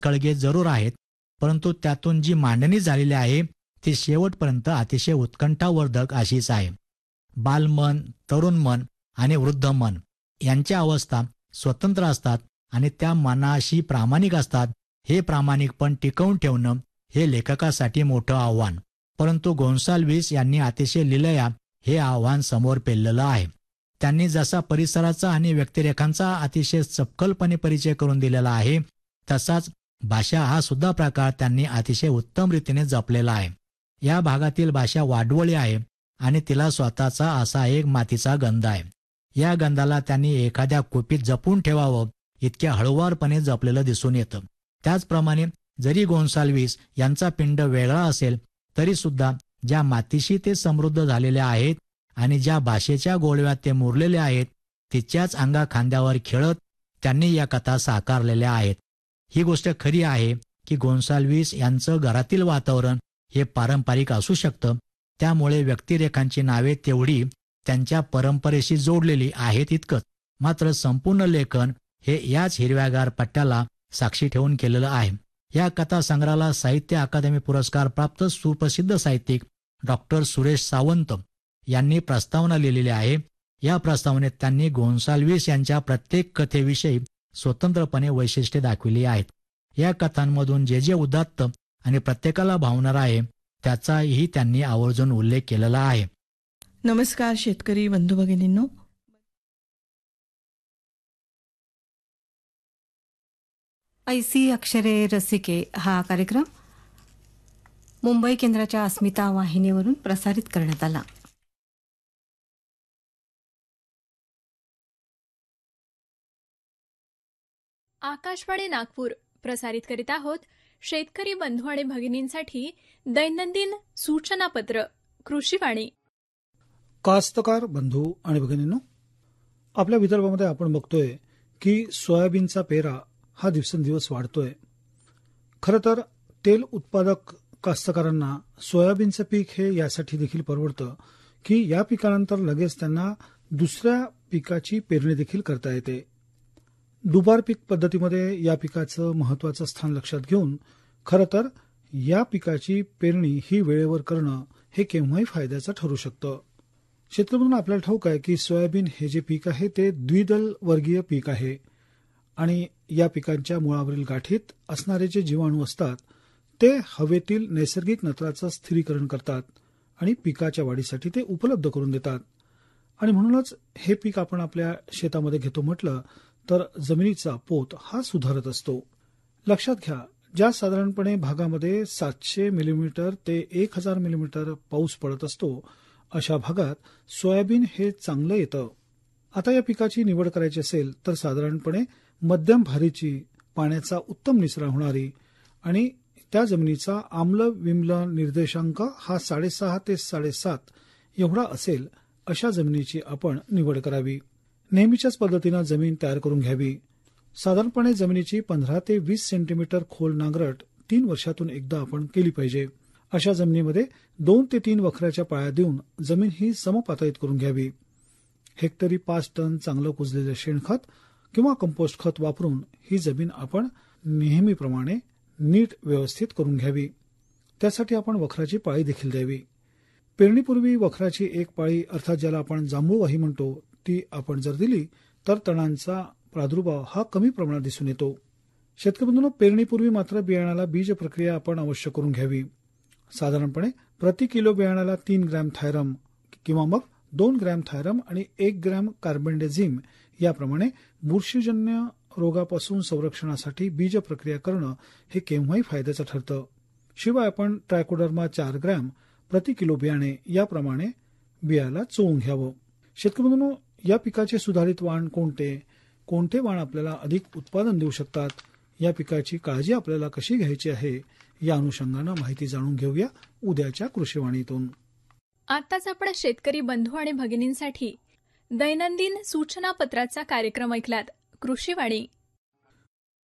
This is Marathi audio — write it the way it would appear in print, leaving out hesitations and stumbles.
कळगे जरूर आहेत, परंतु त्यातून जी मांडणी झालेली आहे ती शेवटपर्यंत अतिशय उत्कंठावर्धक अशीच आहे. बालमन, तरुण मन आणि वृद्ध मन यांच्या अवस्था स्वतंत्र असतात आणि त्या मनाशी प्रामाणिक असतात. हे प्रामाणिकपण टिकवून ठेवणं हे लेखकासाठी मोठं आव्हान. परंतु गोन्साल्विस यांनी अतिशय लिलया हे आव्हान समोर पेललेलं आहे. त्यांनी जसा परिसराचा आणि व्यक्तिरेखांचा अतिशय चपखलपणे परिचय करून दिलेला आहे, तसाच भाषा हा सुद्धा प्रकार त्यांनी अतिशय उत्तम रीतीने जपलेला आहे. या भागातील भाषा वाडवळी आहे आणि तिला स्वतःचा असा एक मातीचा गंध आहे. या गंधाला त्यांनी एखाद्या कुपीत जपून ठेवावं इतक्या हळुवारपणे जपलेलं दिसून येतं. त्याचप्रमाणे जरी गोन्साल्विस यांचा पिंड वेगळा असेल तरी सुद्धा ज्या मातीशी ते समृद्ध झालेले आहेत आणि ज्या भाषेच्या गोळव्यात ते मुरलेले आहेत, तिच्याच अंगा खांद्यावर खेळत त्यांनी या कथा साकारलेल्या आहेत. ही गोष्ट खरी आहे की गोन्साल्विस यांचं घरातील वातावरण हे पारंपरिक असू शकतं. त्यामुळे व्यक्तिरेखांची नावे तेवढी त्यांच्या परंपरेशी जोडलेली आहेत इतकंच. मात्र संपूर्ण लेखन हे याच हिरव्यागार पट्ट्याला साक्षी ठेवून केलेलं आहे. या कथासंग्रहाला साहित्य अकादमी पुरस्कार प्राप्त सुप्रसिद्ध साहित्यिक डॉक्टर सुरेश सावंत यांनी प्रस्तावना लिहिलेली आहे. या प्रस्तावनेत त्यांनी गोन्साल्विस यांच्या प्रत्येक कथेविषयी स्वतंत्रपणे वैशिष्ट्ये दाखविली आहेत. या कथांमधून जे जे उदात्त आणि प्रत्येकाला भावणार आहे त्याचाही त्यांनी आवर्जून उल्लेख केलेला आहे. नमस्कार शेतकरी बंधू भगिनींनो. ऐसी अक्षरे रसिके हा कार्यक्रम मुंबई केंद्राच्या अस्मिता वाहिनीवरून प्रसारित करण्यात आला. आकाशवाणी नागपूर प्रसारित करीत आहोत शेतकरी बंधू आणि भगिनींसाठी दैनंदिन सूचनापत्र कृषीवाणी. कास्तकार बंधू आणि भगिनींनो, आपल्या विदर्भामध्ये आपण बघतोय की सोयाबीनचा पेरा हा दिवसेंदिवस वाढतोय. खरं तर तेल उत्पादक कास्तकारांना सोयाबीनचं पीक हे यासाठी देखील परवडतं की या पिकानंतर लगेच त्यांना दुसऱ्या पिकाची पेरणी देखील करता येते. दुबार पीक पद्धतीमध्ये या पिकाचं महत्वाचं स्थान लक्षात घेऊन खरं तर या पिकाची पेरणी ही वेळेवर करणं हे केव्हाही फायद्याचं ठरू शकतं. शेतकरी म्हणून आपल्याला ठाऊक आहे की सोयाबीन हे जे पीक आहे ते द्विदल वर्गीय पीक आहे आणि या पिकांच्या मुळावरील गाठीत असणारे जे जीवाणू असतात ते हवेतील नैसर्गिक नत्राचं स्थिरीकरण करतात आणि पिकाच्या वाढीसाठी ते उपलब्ध करून देतात. आणि म्हणूनच हे पीक आपण आपल्या शेतामध्ये घेतो म्हटलं तर जमिनीचा पोत हा सुधारत असतो. लक्षात घ्या, ज्या साधारणपणे भागामध्ये 700 मिलीमीटर ते 1000 मिलीमीटर पाऊस पडत असतो अशा भागात सोयाबीन हे चांगलं येतं. आता या पिकाची निवड करायची असेल तर साधारणपणे मध्यम भारीची, पाण्याचा उत्तम निचरा होणारी आणि त्या जमिनीचा आम्ल विम्ल निर्देशांक हा 6.5 ते 7.5 एवढा असेल अशा जमिनीची आपण निवड करावी. नेहमीच्याच पद्धतीनं जमीन तयार करून घ्यावी. साधारणपणे जमिनीची 15 ते 20 सेंटीमीटर खोल नांगरट 3 वर्षातून एकदा आपण केली पाहिजे. अशा जमिनीमध्ये 2 ते 3 वखराच्या पाळ्या देऊन जमीन ही समपातळीत करून घ्यावी. हेक्टरी 5 टन चांगलं कुजलेलं शेणखत किंवा कंपोस्ट खत वापरून ही जमीन आपण नेहमीप्रमाणे नीट व्यवस्थित करून घ्यावी. त्यासाठी आपण वखराची पाळी देखील द्यावी. पेरणीपूर्वी वखराची एक पाळी अर्थात ज्याला आपण जांभूळवाही म्हणतो ती आपण जर दिली तर तणांचा प्रादुर्भाव हा कमी प्रमाणात दिसून येतो. शेतकरी बंधूंनो, पेरणीपूर्वी मात्र बियाणाला बीज प्रक्रिया आपण अवश्य करून घ्यावी. साधारणपणे प्रति किलो बियाणाला 3 ग्रॅम थायरम किंवा मग 2 ग्रॅम थायरम आणि 1 ग्रॅम कार्बेंडेझिम याप्रमाणे बुरशीजन्य रोगापासून संरक्षणासाठी बीज प्रक्रिया करणं हे केव्हाही फायद्याचं ठरतं. शिवाय आपण ट्रायकोडर्मा 4 ग्रॅम प्रति किलो बियाणे याप्रमाणे बियाला चोळून घ्यावं. शेतकरी बंधूंनो, या पिकाचे सुधारित वाण कोणते वाण आपल्याला अधिक उत्पादन देऊ शकतात, या पिकाची काळजी आपल्याला कशी घ्यायची आहे या अनुषंगानं माहिती जाणून घेऊया उद्याच्या कृषीवाणीतून. आताच आपण शेतकरी बंधू आणि भगिनींसाठी दैनंदिन सूचनापत्राचा कार्यक्रम ऐकलात. कृषीवाणी.